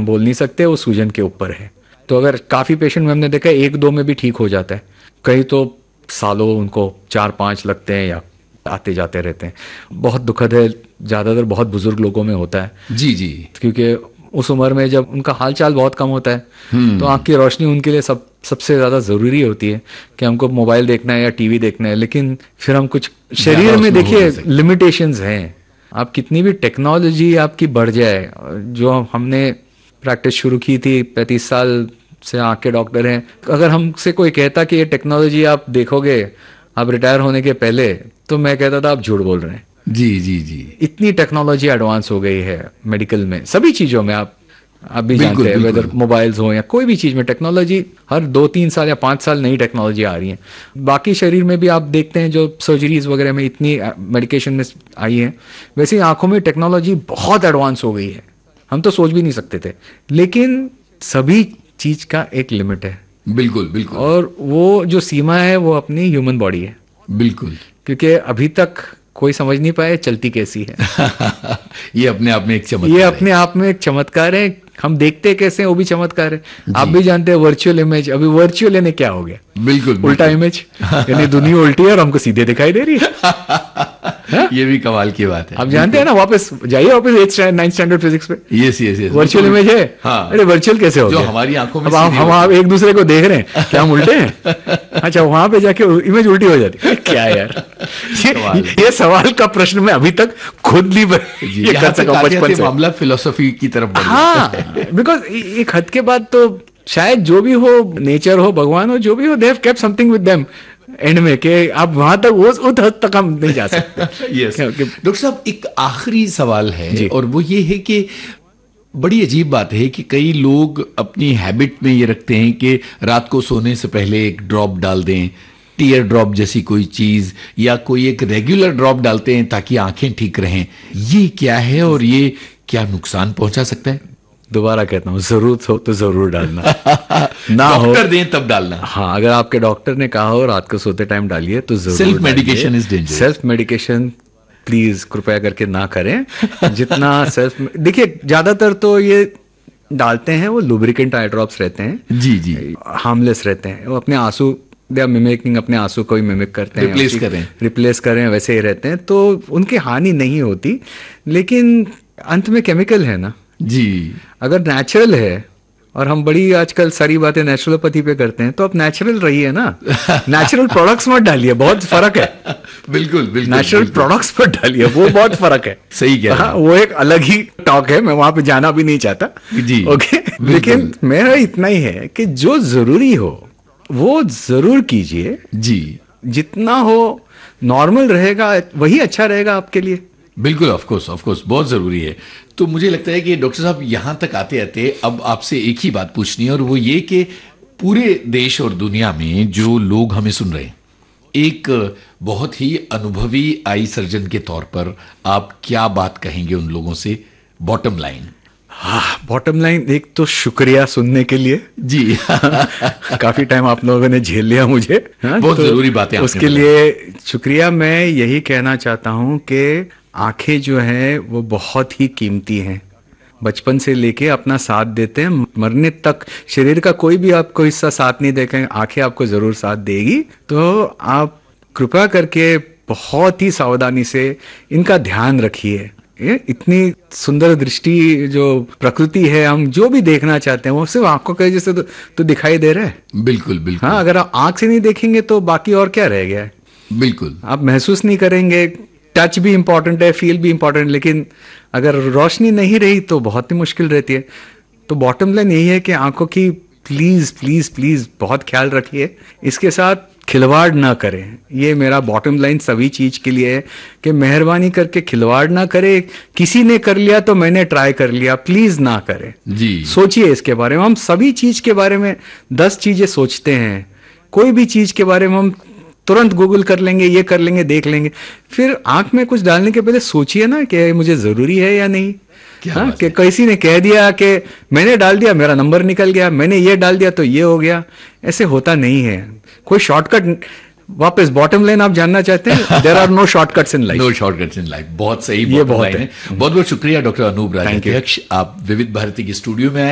हम बोल नहीं सकते, वो सूजन के ऊपर है। तो अगर काफ़ी पेशेंट में हमने देखा है 1-2 में भी ठीक हो जाता है, कई तो सालों उनको 4-5 लगते हैं या आते जाते रहते हैं। बहुत दुखद है, ज़्यादातर बहुत बुजुर्ग लोगों में होता है। जी जी। क्योंकि उस उम्र में जब उनका हाल चाल बहुत कम होता है, तो आँख की रोशनी उनके लिए सबसे ज़्यादा ज़रूरी होती है कि हमको मोबाइल देखना है या टीवी देखना है। लेकिन फिर हम कुछ शरीर में देखिए लिमिटेशंस हैं। आप कितनी भी टेक्नोलॉजी आपकी बढ़ जाए, जो हमने प्रैक्टिस शुरू की थी 35 साल से आँख के डॉक्टर हैं, अगर हमसे कोई कहता कि ये टेक्नोलॉजी आप देखोगे आप रिटायर होने के पहले, तो मैं कहता था आप झूठ बोल रहे हैं। जी जी जी। इतनी टेक्नोलॉजी एडवांस हो गई है मेडिकल में, सभी चीज़ों में। आप भी जानते हैं, वेदर मोबाइल्स हो या कोई भी चीज़ में टेक्नोलॉजी हर 2-3 साल या 5 साल नई टेक्नोलॉजी आ रही है। बाकी शरीर में भी आप देखते हैं जो सर्जरीज वगैरह में इतनी मेडिकेशन में आई है, वैसे ही आंखों में टेक्नोलॉजी बहुत एडवांस हो गई है, हम तो सोच भी नहीं सकते थे। लेकिन सभी चीज़ का एक लिमिट है। बिल्कुल बिल्कुल। और वो जो सीमा है वो अपनी ह्यूमन बॉडी है। बिल्कुल। क्योंकि अभी तक कोई समझ नहीं पाए चलती कैसी है। ये अपने आप में एक चमत्कार है। ये अपने आप में एक चमत्कार है। हम देखते कैसे हैं वो भी चमत्कार है। आप भी जानते हैं वर्चुअल इमेज, अभी वर्चुअल यानी क्या हो गया? बिल्कुल उल्टा इमेज, यानी दुनिया उल्टी है और हमको सीधे दिखाई दे रही है। ये भी कमाल की बात है। आप जानते हैं ना, वापस जाइए वापस 8th 9th स्टैंडर्ड फिजिक्स पे। Yes yes yes. Virtual image है। हाँ। अरे वर्चुअल कैसे हो जो गया? हमारी आंखों में हम आप एक दूसरे को देख रहे हैं, क्या हम उल्टे हैं? अच्छा, वहां पे जाके इमेज उल्टी हो जाती है। क्या यार, ये सवाल का प्रश्न मैं अभी तक खुद नहीं ये कर सका बचपन से। मामला फिलोसफी की तरफ बढ़ गया। हाँ, बिकॉज एक हद के बाद तो शायद जो भी हो, नेचर हो, भगवान हो, जो भी हो, they have kept something with them and में, कि आप वहां तक उस हद तक हम नहीं जा सकते। यस डॉक्टर साहब, एक आखिरी सवाल है और वो ये है कि बड़ी अजीब बात है कि कई लोग अपनी हैबिट में ये रखते हैं कि रात को सोने से पहले एक ड्रॉप डाल दें, टीयर ड्रॉप जैसी कोई चीज, या कोई एक रेगुलर ड्रॉप डालते हैं ताकि आंखें ठीक रहें। ये क्या है और ये क्या नुकसान पहुंचा सकता है? दोबारा कहता हूँ, जरूरत हो तो जरूर डालना। ना हो डॉक्टर दें तब डालना। हाँ, अगर आपके डॉक्टर ने कहा हो रात को सोते टाइम डालिए तो जरूर। Self medication is dangerous. Self medication please कृपया करके ना करें। जितना सेल्फ, देखिए ज्यादातर तो ये डालते हैं वो लुब्रिकेंट आई ड्रॉप्स रहते हैं। जी जी। हार्मलेस रहते हैं, वो अपने आंसू, दे आर मिमिकिंग, अपने आंसू को ही मिमिक करते हैं, रिप्लेस करें, वैसे ही रहते हैं, तो उनकी हानि नहीं होती। लेकिन अंत में केमिकल है ना जी। अगर नेचुरल है, और हम बड़ी आजकल सारी बातें नेचुरोपैथी पे करते हैं, तो आप नेचुरल रहिए ना। नेचुरल प्रोडक्ट्स मत डालिए, बहुत फर्क है। बिल्कुल बिल्कुल। नेचुरल प्रोडक्ट्स पर डालिए, वो बहुत फर्क है। सही कह रहे हैं। वो एक अलग ही टॉक है, मैं वहां पे जाना भी नहीं चाहता जी। ओके, लेकिन मेरा इतना ही है कि जो जरूरी हो वो जरूर कीजिए जी। जितना हो नॉर्मल रहेगा वही अच्छा रहेगा आपके लिए। बिल्कुल, ऑफ कोर्स बहुत जरूरी है। तो मुझे लगता है कि डॉक्टर साहब यहाँ तक आते आते अब आपसे एक ही बात पूछनी है, और वो ये कि पूरे देश और दुनिया में जो लोग हमें सुन रहे हैं, एक बहुत ही अनुभवी आई सर्जन के तौर पर आप क्या बात कहेंगे उन लोगों से? Bottom line. हाँ, बॉटम लाइन, एक तो शुक्रिया सुनने के लिए जी। काफी टाइम आप लोगों ने झेल लिया मुझे। बहुत तो जरूरी बातें उसके लिए शुक्रिया। मैं यही कहना चाहता हूँ कि आंखें जो हैं वो बहुत ही कीमती हैं। बचपन से लेके अपना साथ देते हैं मरने तक। शरीर का कोई भी आपको हिस्सा साथ नहीं देगा, आंखें आपको जरूर साथ देगी। तो आप कृपया करके बहुत ही सावधानी से इनका ध्यान रखिए। ये इतनी सुंदर दृष्टि जो प्रकृति है, हम जो भी देखना चाहते हैं वो सिर्फ आंखों के जैसे तो दिखाई दे रहा है। बिल्कुल बिल्कुल। हाँ, अगर आप आंख से नहीं देखेंगे तो बाकी और क्या रह गया है? बिल्कुल। आप महसूस नहीं करेंगे। टच भी इंपॉर्टेंट है, फील भी इंपॉर्टेंट, लेकिन अगर रोशनी नहीं रही तो बहुत ही मुश्किल रहती है। तो बॉटम लाइन यही है कि आंखों की प्लीज प्लीज प्लीज बहुत ख्याल रखिए, इसके साथ खिलवाड़ ना करें। ये मेरा बॉटम लाइन सभी चीज के लिए है कि मेहरबानी करके खिलवाड़ ना करें। किसी ने कर लिया तो मैंने ट्राई कर लिया, प्लीज ना करें जी। सोचिए इसके बारे में। हम सभी चीज के बारे में 10 चीजें सोचते हैं, कोई भी चीज के बारे में हम तुरंत गूगल कर लेंगे, ये कर लेंगे, देख लेंगे। फिर आंख में कुछ डालने के पहले सोचिए ना कि मुझे जरूरी है या नहीं। हाँ, कि किसी ने कह दिया कि मैंने डाल दिया मेरा नंबर निकल गया, मैंने ये डाल दिया तो ये हो गया, ऐसे होता नहीं है। कोई शॉर्टकट, वापस बॉटम लाइन आप जानना चाहते हैं, there are no shortcuts in life. No shortcuts in life, बहुत सही, ये बहुत है। बहुत बहुत शुक्रिया डॉक्टर अनूप राजाध्यक्ष, आप विविध भारती की स्टूडियो में आए।